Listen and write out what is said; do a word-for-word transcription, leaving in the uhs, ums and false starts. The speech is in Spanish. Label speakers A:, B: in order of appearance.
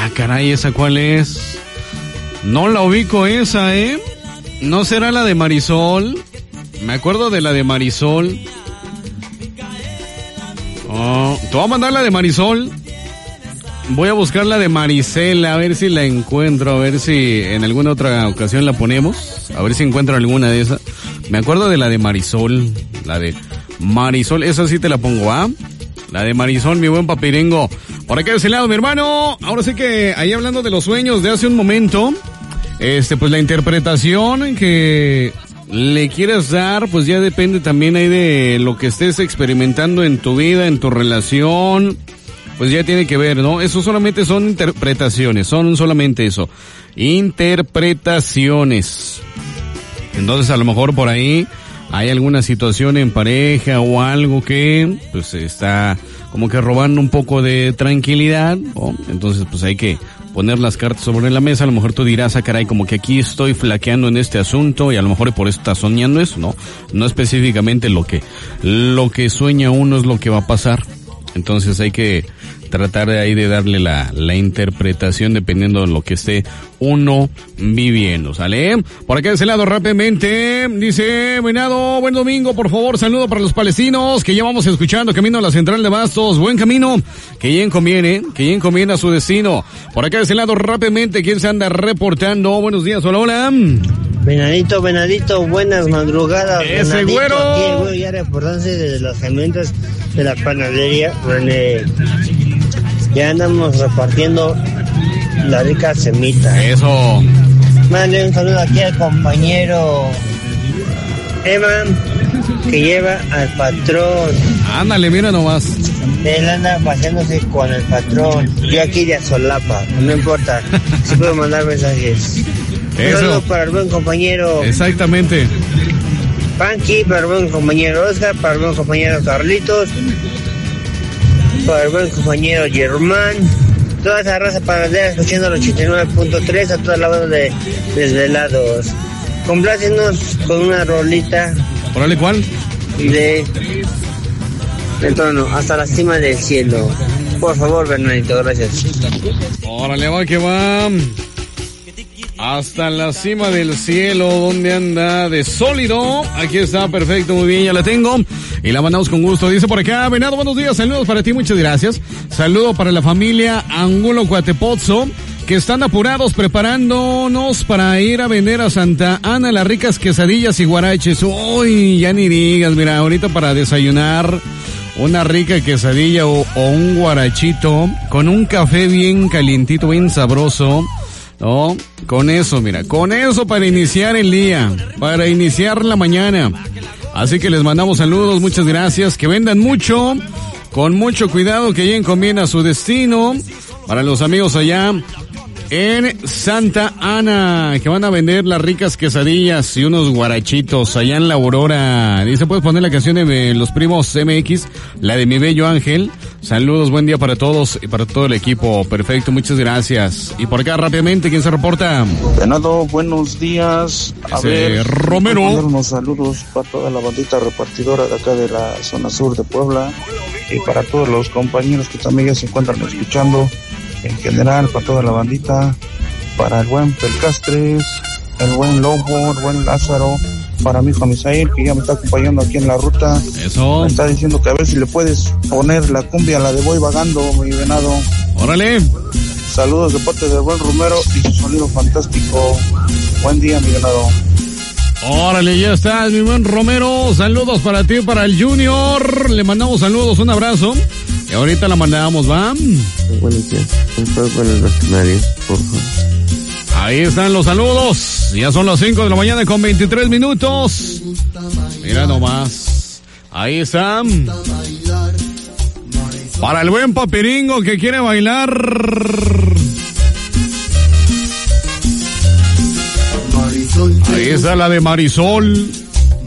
A: Ah, caray, ¿esa cuál es? No la ubico esa, ¿eh? ¿No será la de Marisol? Me acuerdo de la de Marisol. Oh, te voy a mandar la de Marisol. Voy a buscar la de Marisela, a ver si la encuentro, a ver si en alguna otra ocasión la ponemos, a ver si encuentro alguna de esas. Me acuerdo de la de Marisol, la de Marisol, esa sí te la pongo, ¿ah? La de Marisol, mi buen papiringo. Por acá de ese lado, mi hermano. Ahora sí que ahí hablando de los sueños de hace un momento, este, pues la interpretación que le quieras dar, pues ya depende también ahí de lo que estés experimentando en tu vida, en tu relación. Pues ya tiene que ver, ¿no? Eso solamente son interpretaciones, son solamente eso. Interpretaciones. Entonces a lo mejor por ahí hay alguna situación en pareja o algo que pues está como que robando un poco de tranquilidad, ¿no? Entonces pues hay que poner las cartas sobre la mesa. A lo mejor tú dirás, ah, caray, como que aquí estoy flaqueando en este asunto y a lo mejor por eso estás soñando eso, ¿no? No específicamente lo que, lo que sueña uno es lo que va a pasar. Entonces hay que tratar de ahí de darle la, la interpretación dependiendo de lo que esté uno viviendo, ¿sale? Por acá de ese lado rápidamente, dice, Venado, buen domingo, por favor, saludo para los palestinos que ya vamos escuchando, camino a la central de Bastos, buen camino, que bien conviene, que bien conviene a su destino. Por acá de ese lado rápidamente, ¿quién se anda reportando? Buenos días, hola, hola.
B: Venadito, Venadito, buenas madrugadas.
A: Ese
B: Venadito,
A: güero.
B: Aquí el güero ya reportándose desde los alimentos de la panadería, René. Ya andamos repartiendo la rica semita.
A: Eso.
B: Mande un saludo aquí al compañero Evan, que lleva al patrón.
A: Ándale, mira nomás.
B: Él anda paseándose con el patrón. Yo aquí de Azolapa, no importa. Si puedo mandar mensajes.
A: Eso.
B: Un saludo para el buen compañero
A: Exactamente.
B: Panky, para el buen compañero Oscar, para el buen compañero Carlitos, para el buen compañero Germán, toda esa raza panadera escuchando el ochenta y nueve punto tres, a toda la banda de Desvelados. Complácenos con una rolita.
A: Órale, ¿cuál?
B: De El trono, hasta la cima del cielo. Por favor, Bernardito, gracias.
A: Órale, va que va. Hasta la cima del cielo, donde anda de sólido. Aquí está, perfecto, muy bien, ya la tengo. Y la mandamos con gusto. Dice por acá, Venado, buenos días, saludos para ti, muchas gracias. Saludo para la familia Angulo Cuatepozzo, que están apurados preparándonos para ir a vender a Santa Ana las ricas quesadillas y guaraches. Uy, ya ni digas, mira, ahorita para desayunar una rica quesadilla o, o un guarachito con un café bien calientito, bien sabroso. No, con eso, mira, con eso para iniciar el día, para iniciar la mañana. Así que les mandamos saludos, muchas gracias, que vendan mucho, con mucho cuidado, que lleguen con bien a su destino. Para los amigos allá en Santa Ana, que van a vender las ricas quesadillas y unos guarachitos allá en la Aurora. Dice, ¿puedes poner la canción de los primos M X, la de Mi Bello Ángel? Saludos, buen día para todos y para todo el equipo. Perfecto, muchas gracias. Y por acá rápidamente, ¿quién se reporta?
C: Venado, buenos días. A
A: Ese
C: ver,
A: Romero.
C: mandar unos saludos para toda la bandita repartidora de acá de la zona sur de Puebla y para todos los compañeros que también ya se encuentran escuchando. En general, para toda la bandita, para el buen Pelcastres, el buen Lobo, el buen Lázaro, para mi hijo Misael, que ya me está acompañando aquí en la ruta.
A: Eso.
C: Me está diciendo que a ver si le puedes poner la cumbia, la de Voy Vagando, mi Venado.
A: Órale.
C: Saludos de parte del buen Romero y su sonido fantástico. Buen día, mi Venado.
A: Órale, ya estás, mi buen Romero. Saludos para ti, para el Junior. Le mandamos saludos, un abrazo. Y ahorita la mandamos, ¿va?
D: Buenos días. Con el veterinario, por favor.
A: Ahí están los saludos. Ya son las cinco de la mañana con veintitrés minutos. Mira nomás. Ahí están. Para el buen papiringo que quiere bailar. Ahí está la de Marisol.